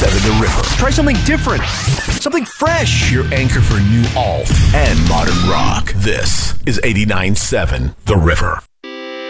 89.7 The River. Try something different. Something fresh. Your anchor for new alt and modern rock. This is 89.7 The River.